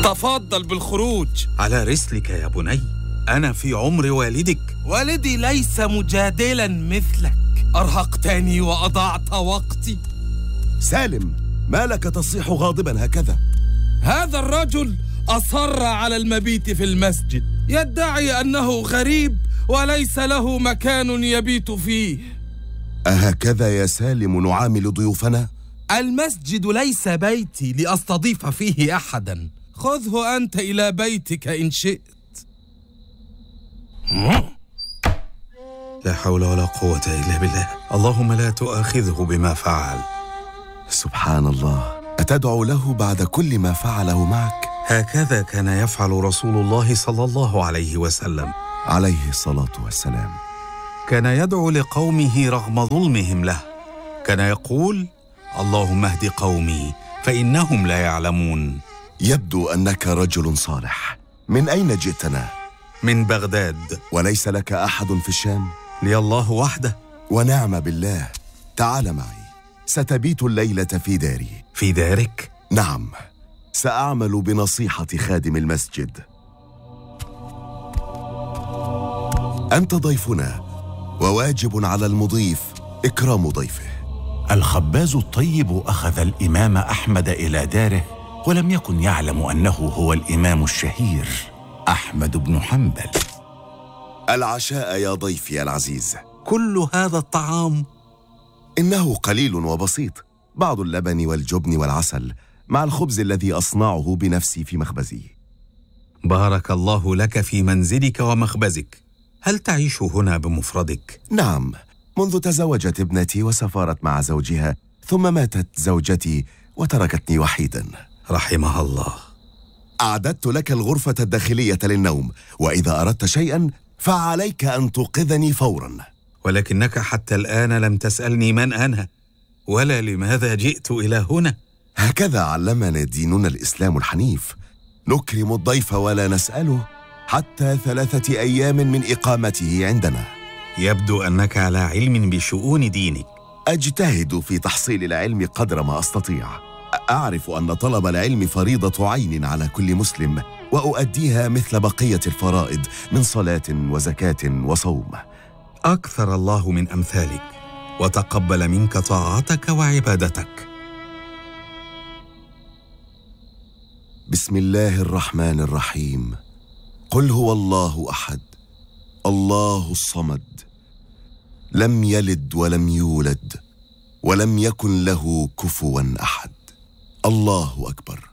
تفضل بالخروج. على رسلك يا بني، أنا في عمر والدك. والدي ليس مجادلا مثلك، أرهقتني وأضعت وقتي. سالم، ما لك تصيح غاضبا هكذا؟ هذا الرجل أصر على المبيت في المسجد، يدعي أنه غريب وليس له مكان يبيت فيه. أهكذا يا سالم نعامل ضيوفنا؟ المسجد ليس بيتي لأستضيف فيه أحدا، خذه أنت إلى بيتك إن شئت. لا حول ولا قوة إلا بالله. اللهم لا تؤاخذه بما فعل. سبحان الله، أتدعو له بعد كل ما فعله معك؟ هكذا كان يفعل رسول الله صلى الله عليه وسلم عليه الصلاة والسلام. كان يدعو لقومه رغم ظلمهم له. كان يقول: اللهم اهد قومي فإنهم لا يعلمون. يبدو أنك رجل صالح. من أين جئتنا؟ من بغداد. وليس لك أحد في الشام؟ لي الله وحده. ونعم بالله. تعال معي، ستبيت الليلة في داري. في دارك؟ نعم، سأعمل بنصيحة خادم المسجد. أنت ضيفنا، وواجب على المضيف إكرام ضيفه. الخباز الطيب أخذ الإمام أحمد إلى داره، ولم يكن يعلم أنه هو الإمام الشهير أحمد بن حنبل. العشاء يا ضيفي العزيز. كل هذا الطعام؟ إنه قليل وبسيط، بعض اللبن والجبن والعسل مع الخبز الذي أصنعه بنفسي في مخبزي. بارك الله لك في منزلك ومخبزك. هل تعيش هنا بمفردك؟ نعم، منذ تزوجت ابنتي وسافرت مع زوجها، ثم ماتت زوجتي وتركتني وحيدا. رحمها الله. أعددت لك الغرفة الداخلية للنوم، وإذا أردت شيئا فعليك أن توقظني فورا. ولكنك حتى الآن لم تسألني من أنا، ولا لماذا جئت إلى هنا. هكذا علمنا ديننا الإسلام الحنيف، نكرم الضيف ولا نسأله حتى 3 أيام من إقامته عندنا. يبدو أنك على علم بشؤون دينك. أجتهد في تحصيل العلم قدر ما أستطيع. أعرف أن طلب العلم فريضة عين على كل مسلم، وأؤديها مثل بقية الفرائض من صلاة وزكاة وصوم. أكثر الله من أمثالك، وتقبل منك طاعتك وعبادتك. بسم الله الرحمن الرحيم. قل هو الله أحد، الله الصمد، لم يلد ولم يولد ولم يكن له كفوا أحد، الله أكبر.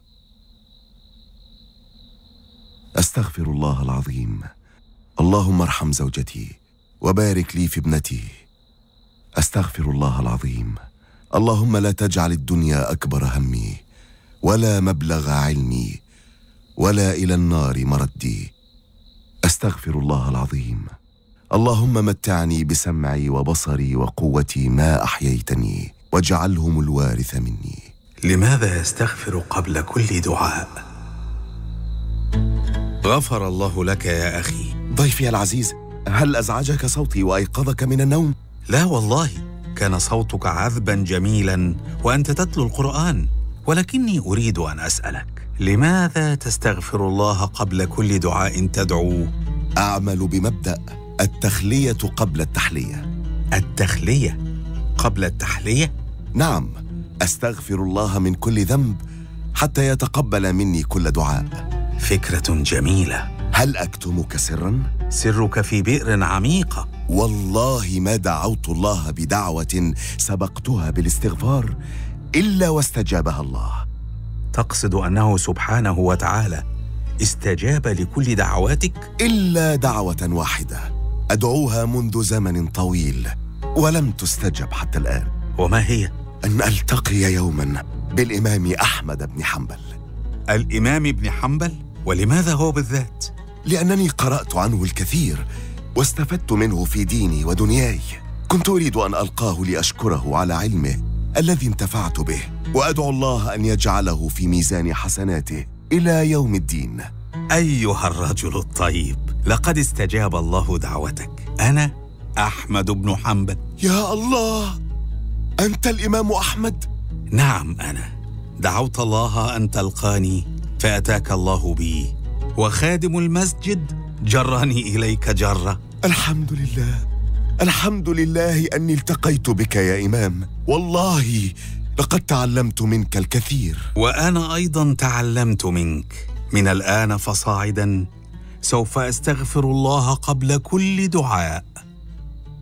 أستغفر الله العظيم. اللهم ارحم زوجتي وبارك لي في ابنتي. أستغفر الله العظيم. اللهم لا تجعل الدنيا أكبر همي ولا مبلغ علمي ولا إلى النار مردي. أستغفر الله العظيم. اللهم متعني بسمعي وبصري وقوتي ما أحييتني، واجعلهم الوارث مني. لماذا يستغفر قبل كل دعاء؟ غفر الله لك يا أخي. ضيفي العزيز، هل أزعجك صوتي وأيقظك من النوم؟ لا والله، كان صوتك عذبا جميلا وأنت تتلو القرآن. ولكني أريد أن أسألك، لماذا تستغفر الله قبل كل دعاء تدعو؟ أعمل بمبدأ التخلية قبل التحلية. التخلية قبل التحلية؟ نعم، أستغفر الله من كل ذنب حتى يتقبل مني كل دعاء. فكرة جميلة. هل أكتمك سرا؟ سرك في بئر عميقة. والله ما دعوت الله بدعوة سبقتها بالاستغفار إلا واستجابها الله. تقصد أنه سبحانه وتعالى استجاب لكل دعواتك؟ إلا دعوة واحدة أدعوها منذ زمن طويل ولم تستجب حتى الآن. وما هي؟ أن ألتقي يوما بالإمام أحمد بن حنبل. الإمام ابن حنبل؟ ولماذا هو بالذات؟ لأنني قرأت عنه الكثير واستفدت منه في ديني ودنياي. كنت أريد أن ألقاه لأشكره على علمه الذي انتفعت به، وأدعو الله أن يجعله في ميزان حسناته إلى يوم الدين. أيها الرجل الطيب، لقد استجاب الله دعوتك. أنا أحمد بن حنبل. يا الله، أنت الإمام أحمد؟ نعم، أنا. دعوت الله أن تلقاني فأتاك الله بي، وخادم المسجد جرني إليك جرة. الحمد لله، الحمد لله أني التقيت بك يا إمام، والله لقد تعلمت منك الكثير. وأنا أيضا تعلمت منك. من الآن فصاعدا سوف أستغفر الله قبل كل دعاء.